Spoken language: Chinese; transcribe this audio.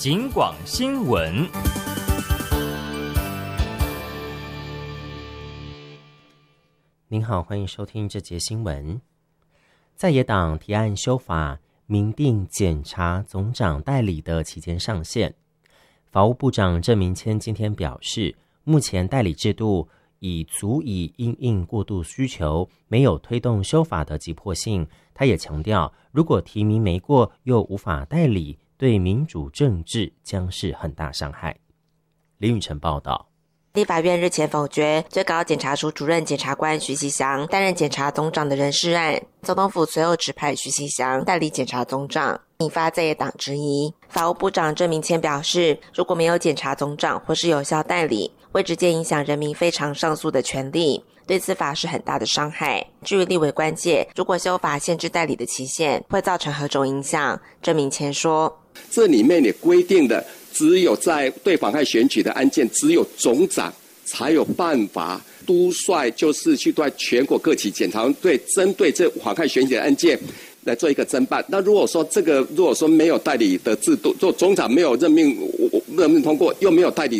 警广新闻。 您好，欢迎收听这节新闻。在野党提案修法，明定检察总长代理的期间上限。法务部长郑明谦今天表示，目前代理制度已足以因应过度需求，没有推动修法的急迫性。他也强调，如果提名没过又无法代理，对民主政治将是很大伤害。林宇晨报道。 立法院日前否决最高检察署主任检察官徐锡祥担任检察总长的人事案，总统府随后指派徐锡祥代理检察总长，引发在野党质疑。法务部长郑明谦表示，如果没有检察总长或是有效代理，会直接影响人民非常上诉的权利，对司法是很大的伤害。至于立委关切，如果修法限制代理的期限，会造成何种影响？郑明谦说， 这里面也规定的只有在对妨害选举的案件，只有总长才有办法督率，就是去对全国各级检察队针对这妨害选举的案件来做一个侦办。那如果说没有代理的制度，做总长没有任命通过，又没有代理